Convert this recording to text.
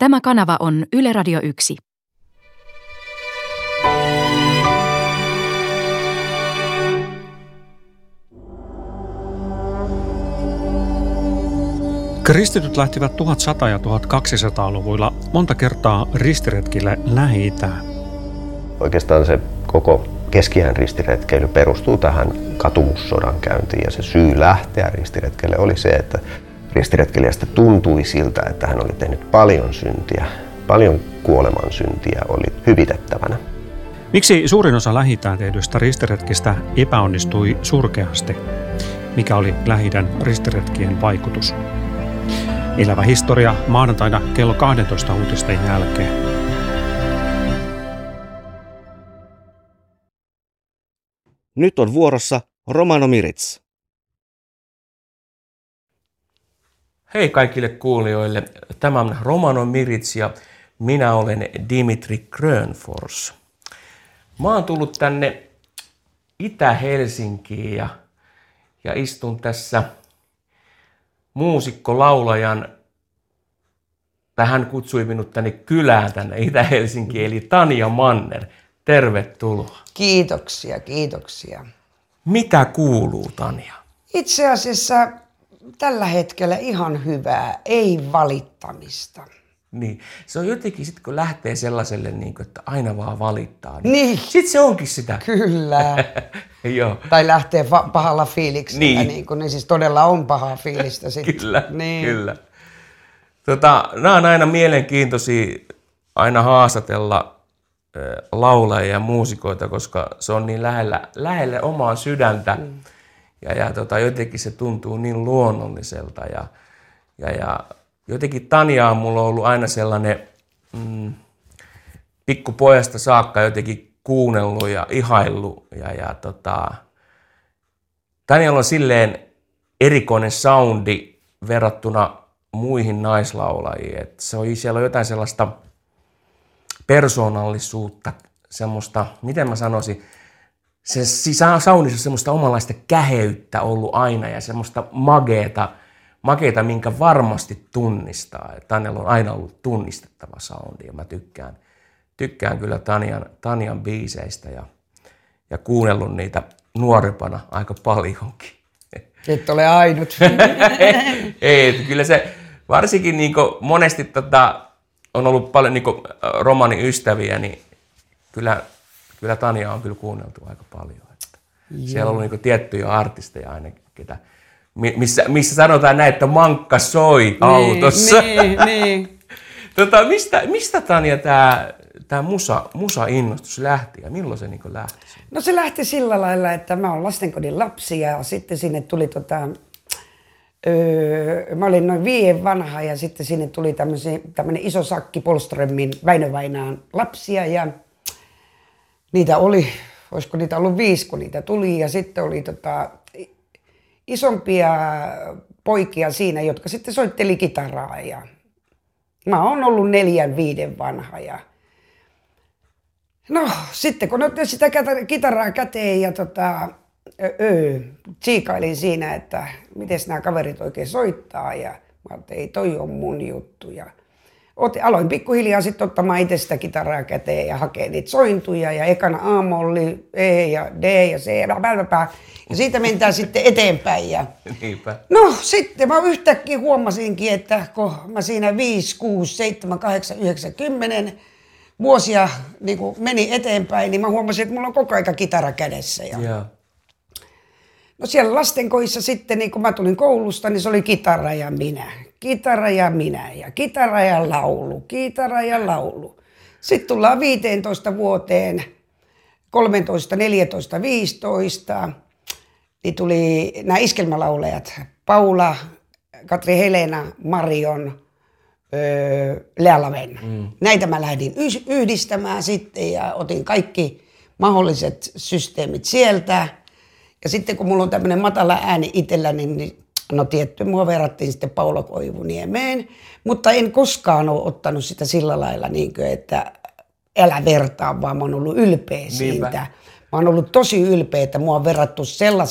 Tämä kanava on Yle Radio 1. Kristityt lähtivät 1100- ja 1200-luvuilla monta kertaa ristiretkille Lähi-itään. Oikeastaan se koko Keski-idän ristiretkeily perustuu tähän katumussodan käyntiin ja se syy lähteä ristiretkelle oli se, että ristiretkeilijästä tuntui siltä, että hän oli tehnyt paljon syntiä, paljon kuoleman syntiä oli hyvitettävänä. Miksi suurin osa Lähi-itään tehdyistä ristiretkistä epäonnistui surkeasti? Mikä oli Lähi-idän ristiretkien vaikutus? Elävä historia maanantaina kello 12 uutisten jälkeen. Nyt on vuorossa Romano Miritz. Hei kaikille kuulijoille. Tämä on Romano Miritz ja minä olen Dimitri Grönfors. Mä oon tullut tänne Itä-Helsinkiin ja istun tässä muusikko-laulajan, tai hän kutsui minut tänne kylään tänne Itä-Helsinkiin, eli Tanja Manner. Tervetuloa. Kiitoksia. Mitä kuuluu, Tanja? Itse asiassa tällä hetkellä ihan hyvää, ei valittamista. Niin, se on jotenkin sitten kun lähtee sellaiselle, niin kuin, että aina vaan valittaa. Niin. Sitten se onkin sitä. Kyllä. Joo. Tai lähtee pahalla fiiliksellä, niin siis todella on pahaa fiilistä sitten. Kyllä, niin. kyllä. Nämä on aina mielenkiintoisia aina haastatella laulajia ja muusikoita, koska se on niin lähelle omaa sydäntä ja jotenkin se tuntuu niin luonnolliselta ja jotenkin Tanja on mulla ollut aina sellainen pikkupojasta saakka jotenkin kuunnellut ja ihaillut ja Tanjalla on silleen erikoinen soundi verrattuna muihin naislaulajiin, että siellä on jotain sellaista persoonallisuutta, semmoista, miten mä sanoisin, se saunissa on semmoista omanlaista käheyttä ollut aina ja semmoista mageeta, minkä varmasti tunnistaa. Tanjalla on aina ollut tunnistettava soundi ja mä tykkään kyllä Tanjan biiseistä ja kuunnellut niitä nuorempana aika paljonkin. Et ole ainut. Ei, kyllä se varsinkin niin monesti on ollut paljon niin romanin ystäviä, niin kyllä Tanja on kyllä kuunneltu aika paljon. Että siellä on ollut niin tiettyjä artisteja aina, missä sanotaan näin, että mankka soi autossa. Niin. Mistä Tanja tämä musa-innostus lähti ja milloin se niin lähti? No se lähti sillä lailla, että mä oon lastenkodin lapsi ja sitten sinne tuli mä olin noin 5 vanha ja sitten sinne tuli tämmöinen iso sakki Polströmin Väinö Vainaan lapsia ja niitä oli, olisiko niitä ollut 5 kun niitä tuli ja sitten oli isompia poikia siinä, jotka sitten soitteli kitaraa ja mä oon ollut 4-5 vanha ja no sitten kun otin sitä kitaraa käteen ja tsiikailin siinä, että miten nämä kaverit oikein soittaa ja mä ajattelin, ei toi on mun juttu. Ja aloin pikkuhiljaa sitten ottamaan itse sitä kitaraa käteen ja hakea niitä sointuja ja ekana A-molli, E ja D ja C ja siitä mentään sitten eteenpäin. Ja Niinpä. No sitten mä yhtäkkiä huomasinkin, että kun mä siinä 5, 6, 7, 8, 9, 10 vuosia niin kun meni eteenpäin, niin mä huomasin, että mulla on koko aika kitara kädessä. Yeah. No siellä lastenkodissa sitten, niin kun mä tulin koulusta, niin se oli kitara ja minä ja kitara ja laulu. Sitten tullaan 15 vuoteen, 13, 14, 15, niin tuli nämä iskelmälaulajat, Paula, Katri Helena, Marion, Lea Laven. Näitä mä lähdin yhdistämään sitten ja otin kaikki mahdolliset systeemit sieltä. Ja sitten kun mulla on tämmöinen matala ääni itselläni, niin no tietty, mua verrattiin sitten Paula Koivuniemeen, mutta en koskaan ole ottanut sitä sillä lailla, niin kuin, että älä vertaa, vaan mä oon ollut ylpeä siitä. Mä oon ollut tosi ylpeä, että mua on verrattu sellaiseen